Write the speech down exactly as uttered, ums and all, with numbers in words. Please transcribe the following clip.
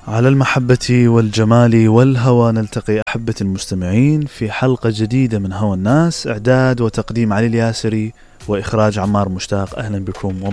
على المحبة والجمال والهوى نلتقي أحبة المستمعين في حلقة جديدة من هوى الناس. إعداد وتقديم علي الياسري وإخراج عمار مشتاق. أهلا بكم.